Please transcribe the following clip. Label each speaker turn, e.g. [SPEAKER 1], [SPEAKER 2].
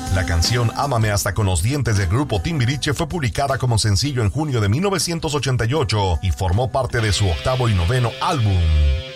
[SPEAKER 1] La canción Ámame hasta con los dientes del grupo Timbiriche fue publicada como sencillo en junio de 1988 y formó parte de su octavo y noveno álbum.